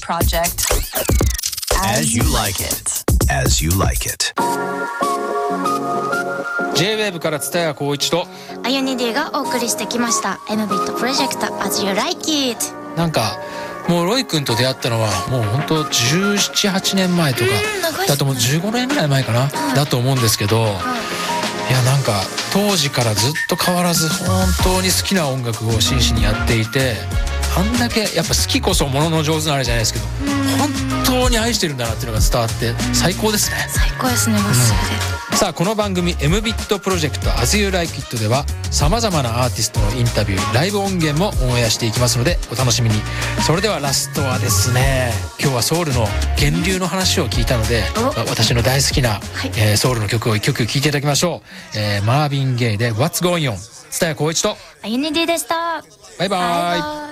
project as you like it. As you like it. J-WAVE から蔦谷光一とあゆに D がお送りしてきました MBIT プロジェクト As You Like It。 なんかもうロイ君と出会ったのはもう本当17、8年前とかだともう15年ぐらい前かな、だと思うんですけど、いやなんか当時からずっと変わらず本当に好きな音楽を真摯にやっていて、あんだけやっぱ好きこそものの上手なあれじゃないですけど、本当に愛してるんだなっていうのが伝わって最高ですね。 最高ですね、まっすぐで。 さあこの番組 MBIT プロジェクト As You Like It ではさまざまなアーティストのインタビュー、ライブ音源もオンエアしていきますのでお楽しみに。それではラストはですね、今日はソウルの源流の話を聞いたので、私の大好きな、ソウルの曲を1曲聴いていただきましょう。マーヴィン・ゲイで What's Going On。蔦谷光一とあゆに D でした。 バイバイ。